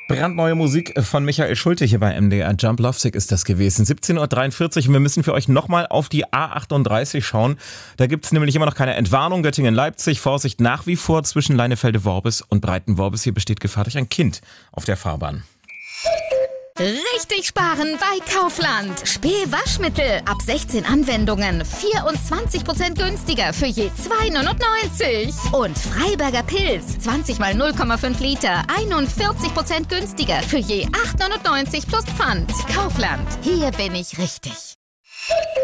Brandneue Musik von Michael Schulte hier bei MDR Jump. Lovesick ist das gewesen. 17.43 Uhr und wir müssen für euch nochmal auf die A38 schauen. Da gibt es nämlich immer noch keine Entwarnung. Göttingen-Leipzig, Vorsicht nach wie vor zwischen Leinefelde-Worbis und Breiten-Worbis. Hier besteht Gefahr durch ein Kind auf der Fahrbahn. Richtig sparen bei Kaufland. Spee-Waschmittel ab 16 Anwendungen. 24% günstiger für je 2,99. Und Freiberger Pilz. 20 mal 0,5 Liter. 41% günstiger für je 8,99 plus Pfand. Kaufland. Hier bin ich richtig.